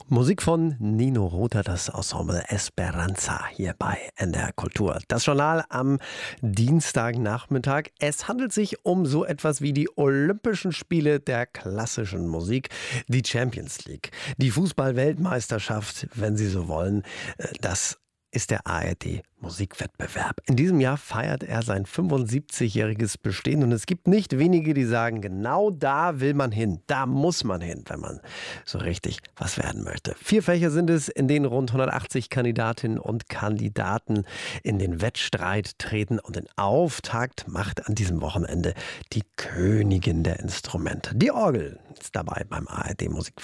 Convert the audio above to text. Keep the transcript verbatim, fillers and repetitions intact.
Musik von Nino Rota, das Ensemble Esperanza hier bei N D R Kultur. Das Journal am Dienstagnachmittag. Es handelt sich um so etwas wie die Olympischen Spiele der klassischen Musik, die Champions League, die Fußball-Weltmeisterschaft, wenn Sie so wollen. Das ist der A R D-Musikwettbewerb. In diesem Jahr feiert er sein fünfundsiebzigjähriges Bestehen und es gibt nicht wenige, die sagen, genau da will man hin, da muss man hin, wenn man so richtig was werden möchte. Vier Fächer sind es, in denen rund hundertachtzig Kandidatinnen und Kandidaten in den Wettstreit treten und den Auftakt macht an diesem Wochenende die Königin der Instrumente. Die Orgel ist dabei beim A R D-Musikwettbewerb.